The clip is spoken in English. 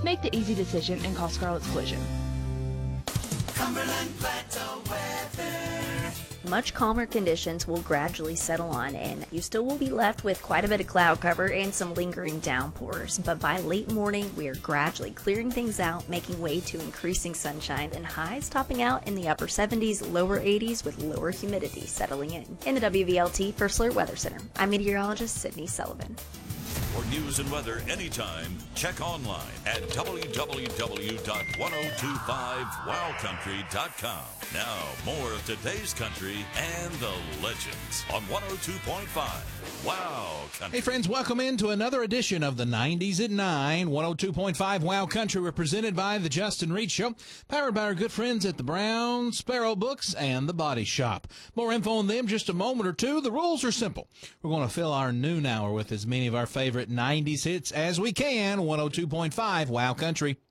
make the easy decision and call Scarlett's Collision. Cumberland Plateau weather. Much calmer conditions will gradually settle on, and you still will be left with quite a bit of cloud cover and some lingering downpours. But by late morning, we are gradually clearing things out, making way to increasing sunshine, and highs topping out in the upper 70s, lower 80s, with lower humidity settling in. In the WVLT First Alert Weather Center, I'm meteorologist Sydney Sullivan. For news and weather anytime, check online at www.1025wowcountry.com. Now, more of today's country and the legends on 102.5 Wow Country. Hey, friends, welcome into another edition of the 90s at 9, 102.5 Wow Country, represented by the Justin Reed Show, powered by our good friends at the Brown Sparrow Books and the Body Shop. More info on them just a moment or two. The rules are simple. We're going to fill our noon hour with as many of our favorite 90s hits as we can. 102.5 Wow Country.